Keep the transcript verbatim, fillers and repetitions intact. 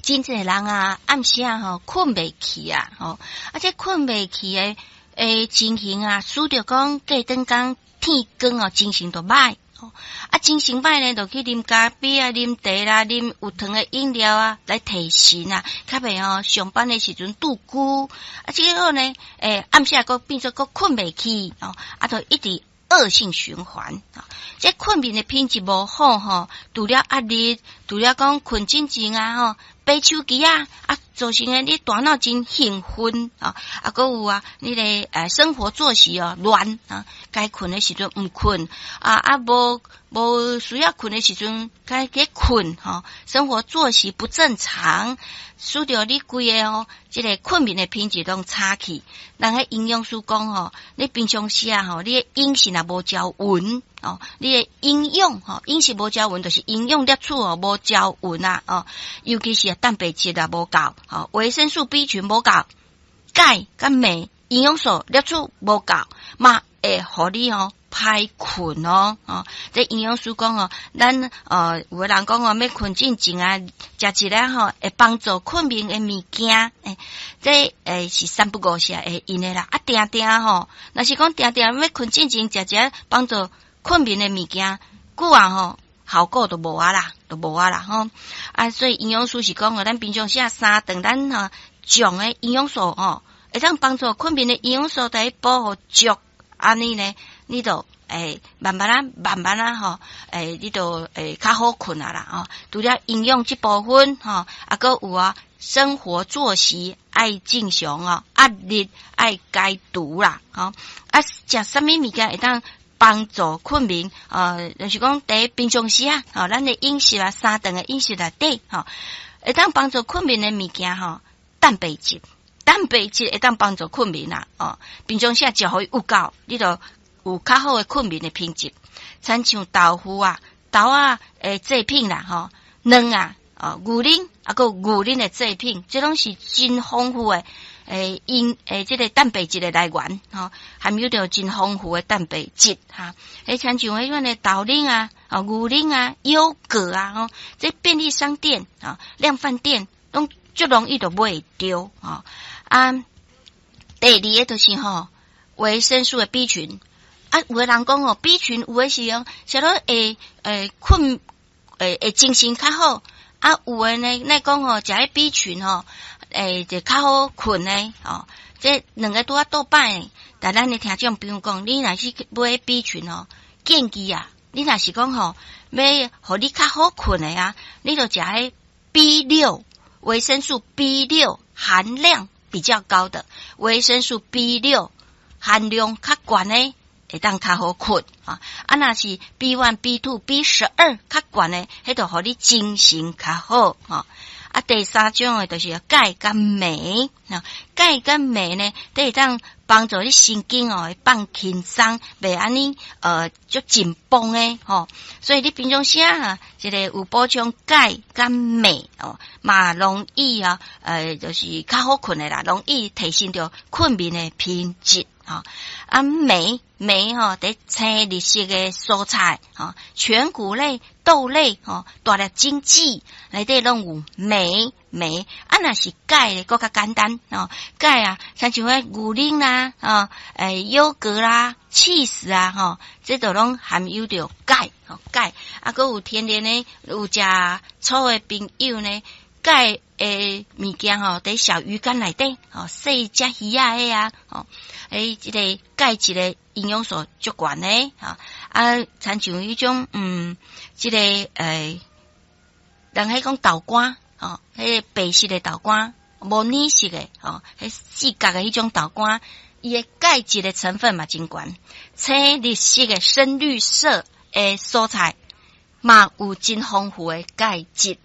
真侪人啊，暗时啊吼困袂去啊，吼，啊这困袂去诶诶情形啊，输着讲过顿工天光哦，精神都歹。啊，精神歹呢，就去啉咖啡啊，啉茶啦，啉有糖的饮料啊，来提神啊，较袂哦上班的时阵拄久，啊，结果呢，诶、欸，暗时个变做个困袂去哦，啊，就一直恶性循环啊。这困眠的品质无好吼，除了压力，除了讲困真静啊吼，爬手机啊，啊，造成诶你大脑真兴奋啊，啊，搁有啊，你咧诶生活作息哦乱啊，该困的时阵毋困啊，啊无无需要困的时阵该给困吼，生活作息不正常，使得你规个哦，即、这个困眠的品质拢差去。人个营养师讲吼，你平常时啊吼，你的饮食也无照匀哦，你的营养吼，饮食无照匀，就是营养摄取哦无照匀啊哦，尤其是蛋白质啊无够，哦，维生素 B 群无够，钙甲镁营养素摄取无够，嘛会互你哦歹困哦哦，这营养师讲哦，咱呃有个人讲哦，要困真静啊，食一个吼会帮助困眠的物件，诶，这诶是三不五时会用的啦。啊，定定吼，若是讲定定要困真静，食一个帮助困眠的物件，久啊吼效果都无啊啦，都无啊啦吼。啊，所以营养师是讲哦，咱平常时三顿咱吼种的营养素吼，会当帮助困眠的营养素来保护足，安尼呢？你就诶，慢慢啊，慢慢啊，吼，诶，你就诶较好困啊啦，哦，除了营养这部分，吼，啊，搁有啊，生活作息爱正常哦，压力爱解除啦，吼，啊，食什么物件会当帮助困眠？呃，就是讲第平常时啊，吼，咱的饮食啊，三顿的饮食内底，吼，会当帮助困眠的物件，吼，蛋白质，蛋白质会当帮助困眠啦，哦，平常时食互伊有够，你就有较好的困眠的品质，亲像豆腐啊、豆啊诶制品啦，吼，卵啊、哦牛奶啊，个牛奶的制品，这拢是真丰富的诶因诶这个蛋白质的来源，吼，含有着真丰富的蛋白质哈。诶，亲像迄款的豆奶啊、哦牛奶啊、优格啊，吼，这便利商店啊、量贩店拢最容易就买会到啊。啊，第二个就是吼维生素的 B 群。啊，有个人讲哦 ，B 群有诶是哦，写到会诶困诶会精神较好。啊，有诶呢，那讲哦，食迄 B 群吼，诶就较好困诶哦。这两个拄啊倒摆，但咱诶听众朋友讲，你若是买 B 群哦，建议啊，你若是讲吼，要互你较好困诶啊，你就食迄 B 六维生素 B 六含量比较高的维生素 B 六含量较悬诶。会当较好困啊！啊，若是 B 一、B 二、B 十二较悬诶，迄就互你精神较好啊！啊，第三种诶，就是钙甲镁啊，钙甲镁呢，都会当帮助你神经哦，会放轻松，袂安尼呃就紧绷诶吼。所以你平常时啊，这个有补充钙甲镁哦，嘛容易啊，呃，就是较好困诶啦，容易提升着困眠诶品质啊。啊，镁镁吼，得青绿色的蔬菜吼，全谷类、豆类吼，大粒经济内底拢有镁镁。啊，若是钙咧，搁较简单哦，钙啊，像像迄牛奶啦，哦，诶，优格啦、cheese啊，吼，这都拢含有着钙，吼钙。啊，搁有天然呢，有食草的朋友呢。钙诶物件吼，伫小鱼干内底，吼细只鱼啊迄啊，吼诶，即个钙质的营养素足悬诶，吼啊，亲像迄种嗯，即、這個诶，人迄讲豆干，吼，迄个白色的豆干，无黏色的，吼，迄四角的迄种豆干，伊诶钙质的成分嘛真悬，青绿色的深绿色诶蔬菜，嘛有真丰富的钙质。